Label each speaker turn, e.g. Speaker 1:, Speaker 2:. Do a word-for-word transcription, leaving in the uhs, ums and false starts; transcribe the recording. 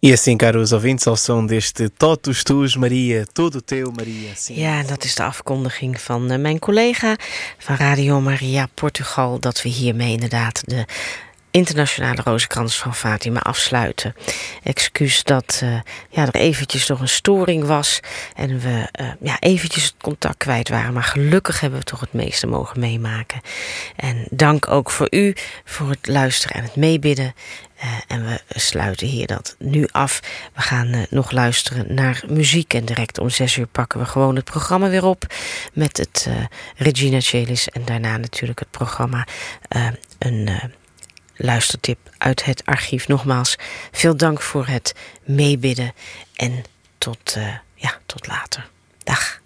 Speaker 1: E assim, caros ouvintes, ao som deste Totus Tuus, Maria, todo teu, Maria. Sim.
Speaker 2: Ja, dat is de afkondiging van uh, mijn collega van Radio Maria Portugal, dat we hiermee inderdaad de internationale Rozenkrans van Fatima afsluiten. Excuus dat uh, ja, er eventjes nog een storing was en we uh, ja, eventjes het contact kwijt waren. Maar gelukkig hebben we toch het meeste mogen meemaken. En dank ook voor u, voor het luisteren en het meebidden. Uh, en we sluiten hier dat nu af. We gaan uh, nog luisteren naar muziek. En direct om zes uur pakken we gewoon het programma weer op. Met het uh, Regina Celis. En daarna natuurlijk het programma uh, een uh, luistertip uit het archief. Nogmaals, veel dank voor het meebidden. En tot, uh, ja, tot later. Dag.